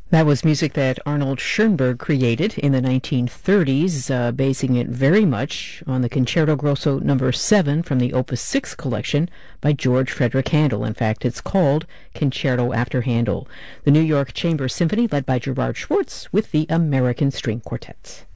That was music that Arnold Schoenberg created in the 1930s, basing it very much on the Concerto Grosso No. 7 from the Opus 6 collection by George Frederick Handel. In fact, it's called Concerto After Handel. The New York Chamber Symphony, led by Gerard Schwartz, with the American String Quartet.